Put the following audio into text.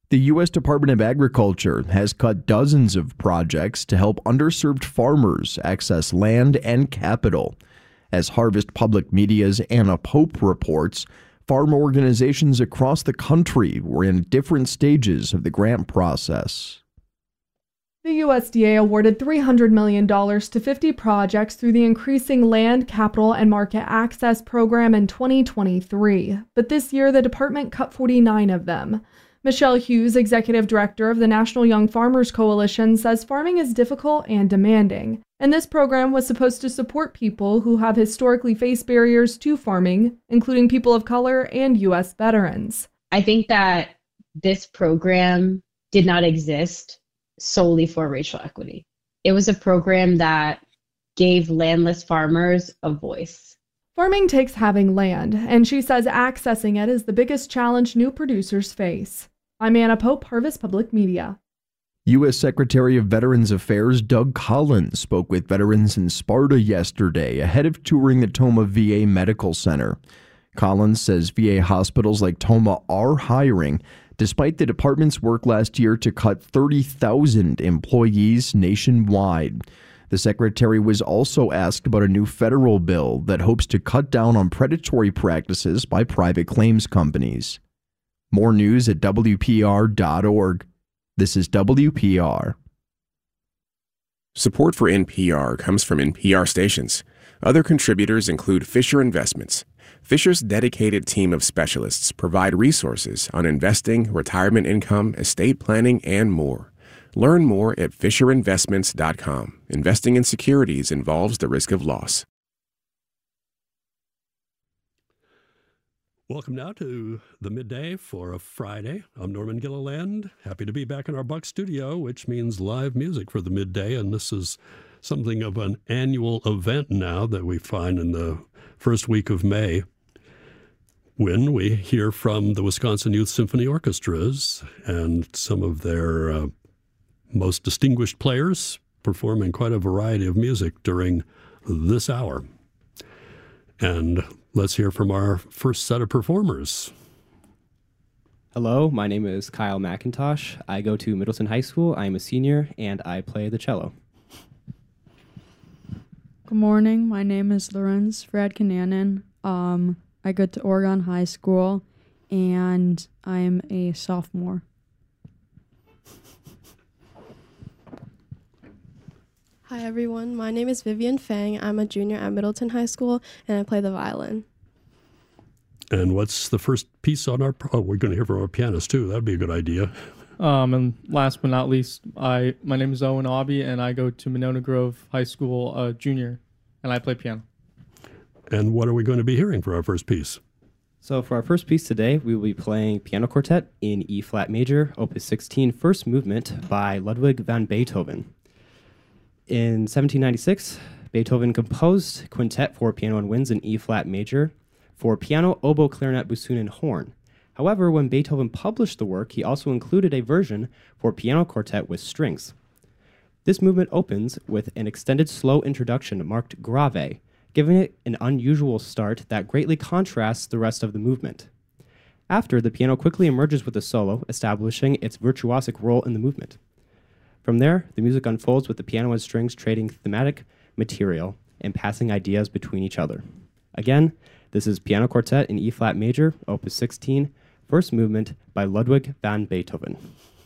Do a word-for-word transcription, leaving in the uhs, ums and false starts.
The U S Department of Agriculture has cut dozens of projects to help underserved farmers access land and capital. As Harvest Public Media's Anna Pope reports, farm organizations across the country were in different stages of the grant process. The U S D A awarded three hundred million dollars to fifty projects through the Increasing Land, Capital, and Market Access program in twenty twenty-three, but this year the department cut forty-nine of them. Michelle Hughes, executive director of the National Young Farmers Coalition, says farming is difficult and demanding, and this program was supposed to support people who have historically faced barriers to farming, including people of color and U S veterans. I think that this program did not exist solely for racial equity. It was a program that gave landless farmers a voice. Farming takes having land, and she says accessing it is the biggest challenge new producers face. I'm Anna Pope, Harvest Public Media. U S Secretary of Veterans Affairs Doug Collins spoke with veterans in Sparta yesterday ahead of touring the Tomah V A Medical Center. Collins says V A hospitals like Tomah are hiring, despite the department's work last year to cut thirty thousand employees nationwide. The secretary was also asked about a new federal bill that hopes to cut down on predatory practices by private claims companies. More news at W P R dot org. This is W P R. Support for N P R comes from N P R stations. Other contributors include Fisher Investments. Fisher's dedicated team of specialists provide resources on investing, retirement income, estate planning, and more. Learn more at Fisher Investments dot com. Investing in securities involves the risk of loss. Welcome now to the midday for a Friday. I'm Norman Gilliland. Happy to be back in our Buck studio, which means live music for the midday. And this is something of an annual event now that we find in the first week of May, when we hear from the Wisconsin Youth Symphony Orchestras and some of their uh, most distinguished players performing quite a variety of music during this hour. And let's hear from our first set of performers. Hello, my name is Kyle McIntosh. I go to Middleton High School. I am a senior, and I play the cello. Good morning. My name is Lorenz Fradkananen. Um, I go to Oregon High School, and I am a sophomore. Hi everyone, my name is Vivian Fang. I'm a junior at Middleton High School and I play the violin. And what's the first piece on our, oh, we're going to hear from our pianist too. That'd be a good idea. Um, and last but not least, I my name is Owen Aubie and I go to Monona Grove High School uh, junior and I play piano. And what are we going to be hearing for our first piece? So for our first piece today, we will be playing Piano Quartet in E-flat major, Opus sixteen, first movement by Ludwig van Beethoven. In seventeen ninety-six, Beethoven composed Quintet for Piano and Winds in E-flat major for piano, oboe, clarinet, bassoon, and horn. However, when Beethoven published the work, he also included a version for piano quartet with strings. This movement opens with an extended slow introduction marked grave, giving it an unusual start that greatly contrasts the rest of the movement. After, the piano quickly emerges with a solo, establishing its virtuosic role in the movement. From there, the music unfolds with the piano and strings trading thematic material and passing ideas between each other. Again, this is Piano Quartet in E-flat major, Opus sixteen, first movement by Ludwig van Beethoven.